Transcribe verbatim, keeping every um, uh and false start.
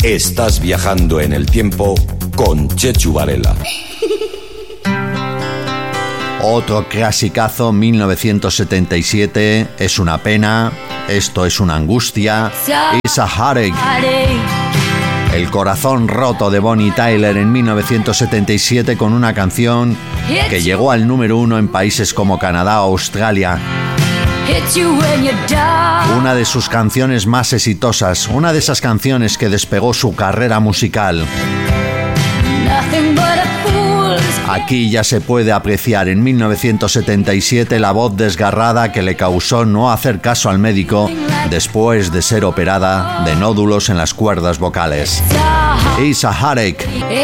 Estás viajando en el tiempo con Chechu Varela. Otro clasicazo, mil novecientos setenta y siete. Es una pena, esto es una angustia. It's a heartache. El corazón roto de Bonnie Tyler en mil novecientos setenta y siete con una canción que llegó al número uno en países como Canadá o Australia. Una de sus canciones más exitosas, una de esas canciones que despegó su carrera musical. Aquí ya se puede apreciar en mil novecientos setenta y siete la voz desgarrada que le causó no hacer caso al médico después de ser operada de nódulos en las cuerdas vocales. It's a heartache.